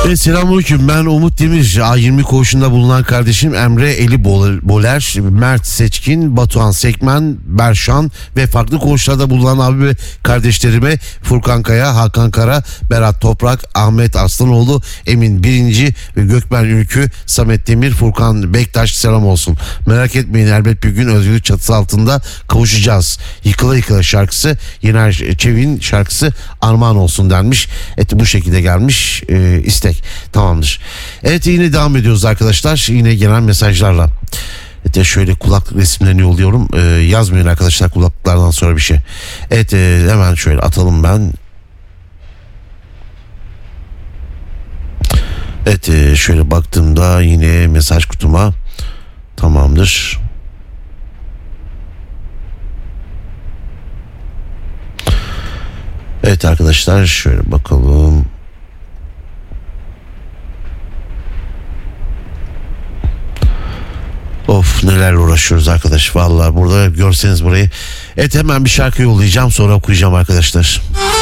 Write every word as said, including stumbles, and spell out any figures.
Evet, selamünaleyküm, ben Umut Demir. A yirmi koğuşunda bulunan kardeşim Emre Eli Boler, Mert Seçkin, Batuhan Sekmen, Berşan ve farklı koğuşlarda bulunan abi ve kardeşlerime Furkan Kaya, Hakan Kara, Berat Toprak, Ahmet Aslanoğlu, Emin Birinci ve Gökmen Ülkü, Samet Demir, Furkan Bektaş selam olsun. Merak etmeyin, elbet bir gün özgürlük çatısı altında kavuşacağız. Yıkıla Yıkıla şarkısı, Yener Çevik'in şarkısı armağan olsun denmiş. Evet, bu şekilde gelmiş e, istek. Tamamdır. Evet, yine devam ediyoruz arkadaşlar. Yine gelen mesajlarla. Evet, şöyle kulaklık resimlerini yolluyorum. E, yazmayın arkadaşlar kulaklıklardan sonra bir şey. Evet, e, hemen şöyle atalım ben. Evet, e, şöyle baktığımda yine mesaj kutuma. Tamamdır. Evet arkadaşlar, şöyle bakalım. Of, nelerle uğraşıyoruz arkadaş. Vallahi burada görseniz burayı. Evet, hemen bir şarkı yollayacağım, sonra okuyacağım arkadaşlar.